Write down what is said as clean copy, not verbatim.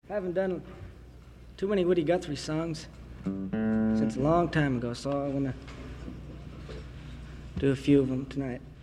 I haven't done too many Woody Guthrie songs since a long time ago, so I want to do a few of them tonight.